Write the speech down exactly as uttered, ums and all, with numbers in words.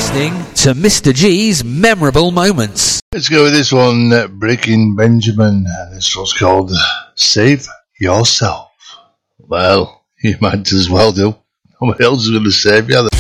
listening to Mister G's Memorable Moments. Let's go with this one, uh, Breaking Benjamin. This one's called Save Yourself. Well, you might as well do. Nobody else is going to save you.